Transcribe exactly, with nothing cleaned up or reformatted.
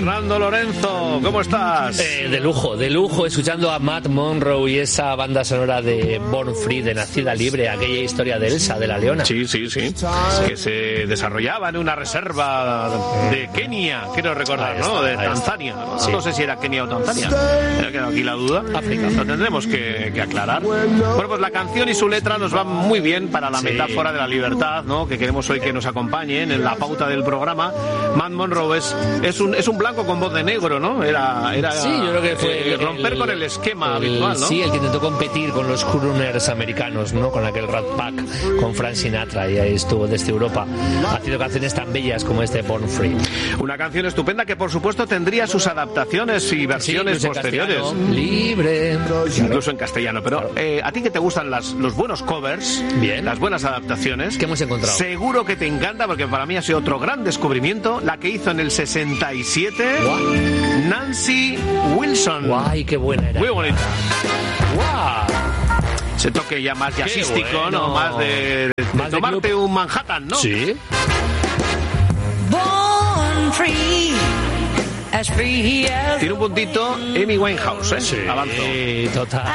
Fernando Lorenzo, ¿cómo estás? Eh, de lujo, de lujo, escuchando a Matt Monro y esa banda sonora de Born Free, de Nacida Libre, aquella historia de Elsa, de la Leona. Sí, sí, sí, que se desarrollaba en una reserva de Kenia, quiero recordar, ¿no? De Tanzania. Sí. No sé si era Kenia o Tanzania. Me ha quedado aquí la duda. África. Lo tendremos que, que aclarar. Bueno, pues la canción y su letra nos van muy bien para la sí. metáfora de la libertad, ¿no? Que queremos hoy que nos acompañen en la pauta del programa. Matt Monro es, es, un, es un blanco con voz de negro, ¿no? Era, era sí, yo creo que fue eh, romper el, con el esquema el, habitual, ¿no? Sí, el que intentó competir con los crooners americanos, ¿no? Con aquel Rat Pack, con Frank Sinatra, y ahí estuvo desde Europa haciendo canciones tan bellas como este Born Free. Una canción estupenda que por supuesto tendría sus adaptaciones y versiones sí, posteriores. Libre. Incluso en castellano, pero eh, a ti que te gustan las, los buenos covers, bien, las buenas adaptaciones, ¿qué hemos encontrado? Seguro que te encanta, porque para mí ha sido otro gran descubrimiento, la que hizo en el sesenta y siete wow. Nancy Wilson. Guay, qué buena era. Muy bonita. Wow. Ese toque ya más jazzístico, bueno. ¿no? Más de, de más tomarte de un Manhattan, ¿no? Sí. Born free, as free as tiene un puntito Amy Winehouse, ¿eh? Sí, avanzo. total.